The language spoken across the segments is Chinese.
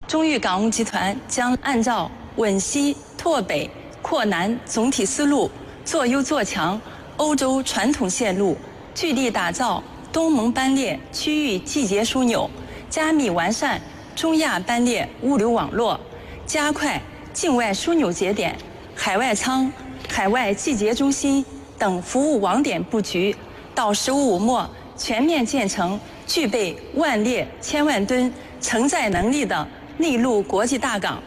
中豫港务集团将按照稳西拓北、扩南总体思路，做优做强欧洲传统线路，聚力打造东盟班列区域季节枢纽，加密完善中亚班列物流网络，加快境外枢纽节点、海外仓、海外季节中心等服务网点布局，到15末全面建成具备万列千万吨承载能力的内陆国际大港。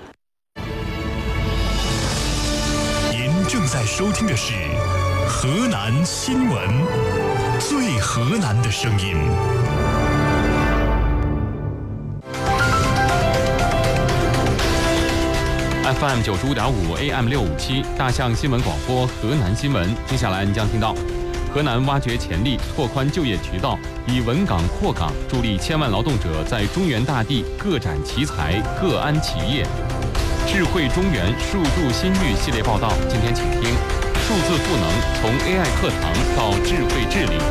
您正在收听的是河南新闻，最河南的声音。 FM 95.5 AM 657大象新闻广播河南新闻。接下来你将听到：河南挖掘潜力，拓宽就业渠道，以稳岗扩岗，助力千万劳动者在中原大地各展奇才，各安其业。智慧中原，数助新域系列报道，今天请听：数字赋能，从 AI 课堂到智慧治理。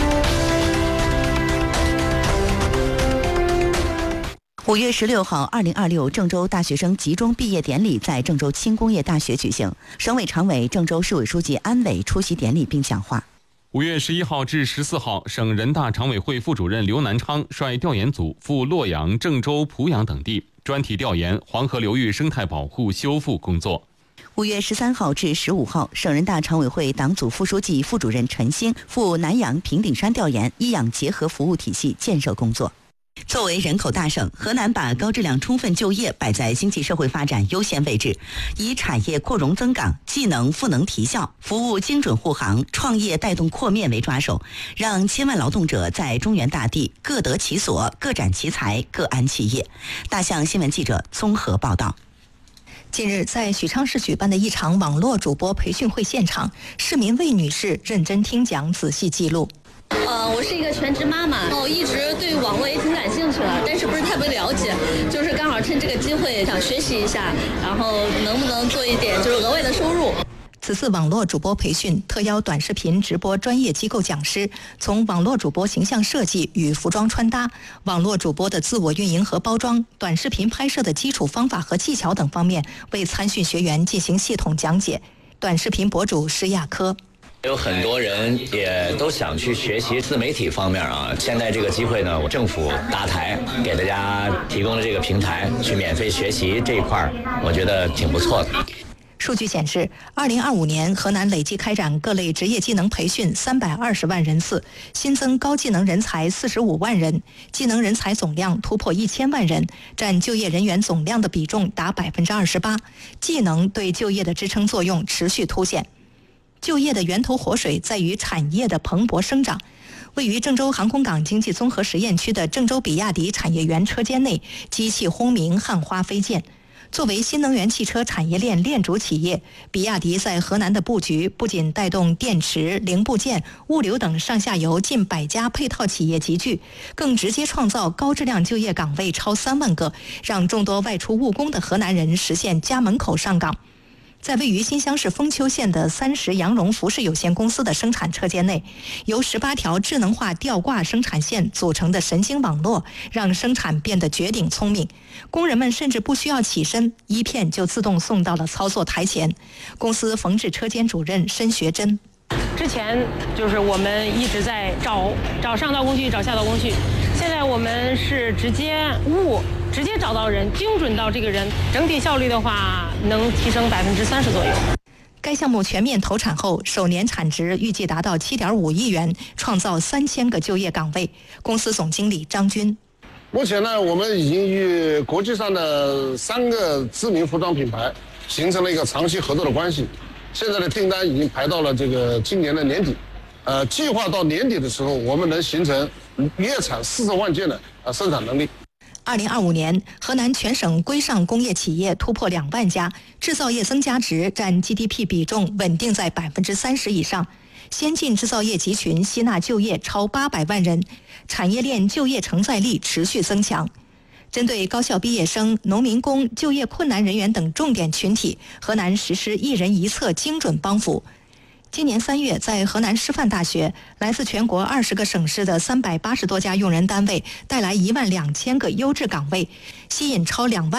5月16号，2026郑州大学生集中毕业典礼在郑州轻工业大学举行，省委常委、郑州市委书记安伟出席典礼并讲话。 5月11号至14号，省人大常委会副主任刘南昌率调研组赴洛阳、郑州、濮阳等地，专题调研黄河流域生态保护修复工作。 5月13号至15号，省人大常委会党组副书记、副主任陈兴赴南阳、平顶山调研医养结合服务体系建设工作。作为人口大省，河南把高质量充分就业摆在经济社会发展优先位置，以产业扩容增岗、技能赋能提效、服务精准护航、创业带动扩面为抓手，让千万劳动者在中原大地各得其所、各展其才、各安其业。大象新闻记者综合报道。 近日，在许昌市举办的一场网络主播培训会现场，市民魏女士认真听讲，仔细记录。 我是一个全职妈妈，我一直对网络也挺感兴趣的，但是不是特别了解，就是刚好趁这个机会想学习一下，然后能不能做一点就是额外的收入。 此次网络主播培训特邀短视频直播专业机构讲师，从网络主播形象设计与服装穿搭、网络主播的自我运营和包装、短视频拍摄的基础方法和技巧等方面，为参训学员进行系统讲解。短视频博主施亚科。 有很多人也都想去学习自媒体方面啊，现在这个机会呢，政府搭台给大家提供了这个平台，去免费学习这一块，我觉得挺不错的。 数据显示，2025年河南累计开展各类职业技能培训320万人次，新增高技能人才45万人，技能人才总量突破1000万人，占就业人员总量的比重达28%，技能对就业的支撑作用持续凸显。就业的源头活水在于产业的蓬勃生长。位于郑州航空港经济综合实验区的郑州比亚迪产业园车间内，机器轰鸣，汉花飞溅。作为新能源汽车产业链链主企业，比亚迪在河南的布局不仅带动电池、零部件、物流等上下游近100家配套企业集聚，更直接创造高质量就业岗位超3万个，让众多外出务工的河南人实现家门口上岗。在位于新乡市丰丘县的30羊绒服饰有限公司的生产车间内，由18条智能化吊挂生产线组成的神经网络，让生产变得绝顶聪明。工人们甚至不需要起身，一片就自动送到了操作台前。公司缝制车间主任申学珍。 之前就是我们一直在找上道工序，找下道工序，现在我们是直接找到人，精准到这个人，整体效率的话能提升30%左右。 该项目全面投产后，首年产值预计达到7.5亿元，创造3000个就业岗位。公司总经理张军。 目前呢，我们已经与国际上的3个知名服装品牌形成了一个长期合作的关系。现在的订单已经排到了这个今年的年底，计划到年底的时候，我们能形成月产40万件的生产能力。 2025年，河南全省规上工业企业突破2万家，制造业增加值占 GDP 比重稳定在30%以上。先进制造业集群吸纳就业超800万人，产业链就业承载力持续增强。针对高校毕业生、农民工、就业困难人员等重点群体，河南实施一人一策精准帮扶。今年3月，在河南师范大学，来自全国20个省市的380多家用人单位带来12000个优质岗位，吸引超2万